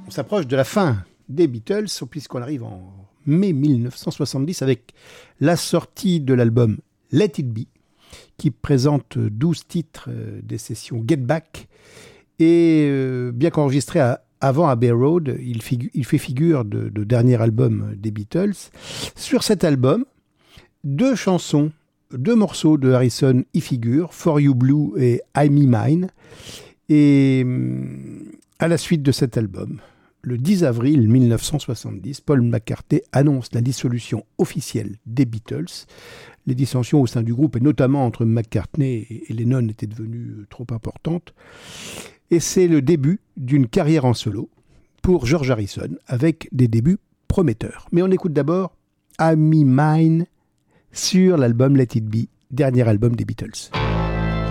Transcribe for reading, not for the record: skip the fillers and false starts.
On s'approche de la fin des Beatles, puisqu'on arrive en mai 1970 avec la sortie de l'album Let It Be, qui présente 12 titres des sessions Get Back. Et bien qu'enregistré avant Abbey Road, il fait figure de dernier album des Beatles. Sur cet album, deux morceaux de Harrison y figurent, For You Blue et I Me Mine. Et à la suite de cet album, le 10 avril 1970, Paul McCartney annonce la dissolution officielle des Beatles. Les dissensions au sein du groupe, et notamment entre McCartney et Lennon, étaient devenues trop importantes. Et c'est le début d'une carrière en solo pour George Harrison, avec des débuts prometteurs. Mais on écoute d'abord I Me Mine sur l'album Let It Be, dernier album des Beatles.